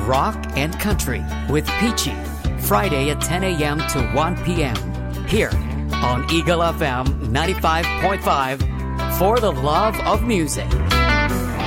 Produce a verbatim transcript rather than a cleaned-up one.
rock and country with Peachy. Friday at ten a.m. to one p.m. here on Eagle F M ninety-five point five for the love of music.